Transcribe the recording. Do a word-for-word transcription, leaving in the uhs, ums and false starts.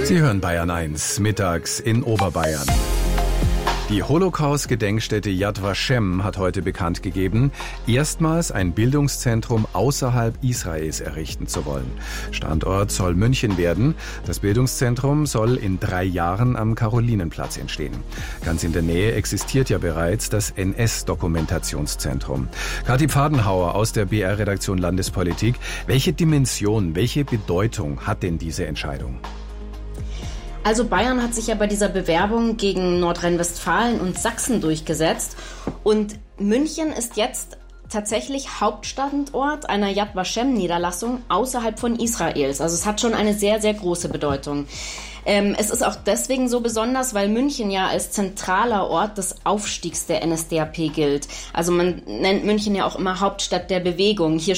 Sie hören Bayern eins, mittags in Oberbayern. Die Holocaust-Gedenkstätte Yad Vashem hat heute bekannt gegeben, erstmals ein Bildungszentrum außerhalb Israels errichten zu wollen. Standort soll München werden. Das Bildungszentrum soll in drei Jahren am Karolinenplatz entstehen. Ganz in der Nähe existiert ja bereits das N S-Dokumentationszentrum. Kathi Pfadenhauer aus der B R-Redaktion Landespolitik. Welche Dimension, welche Bedeutung hat denn diese Entscheidung? Also Bayern hat sich ja bei dieser Bewerbung gegen Nordrhein-Westfalen und Sachsen durchgesetzt. Und München ist jetzt tatsächlich Hauptstandort einer Yad Vashem-Niederlassung außerhalb von Israels. Also es hat schon eine sehr, sehr große Bedeutung. Ähm, es ist auch deswegen so besonders, weil München ja als zentraler Ort des Aufstiegs der N S D A P gilt. Also man nennt München ja auch immer Hauptstadt der Bewegung. Hier